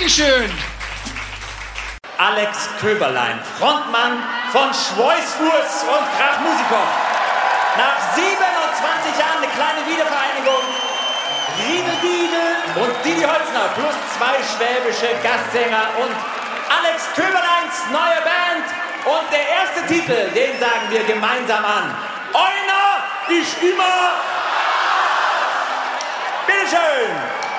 Dankeschön. Alex Köberlein, Frontmann von Schweißfuß und Krachmusikow. Nach 27 Jahren eine kleine Wiedervereinigung. Riedel Diedel und Didi Holzner plus 2 schwäbische Gastsänger und Alex Köberleins neue Band. Und der erste Titel, den sagen wir gemeinsam an. Einer ist immer. Bitteschön.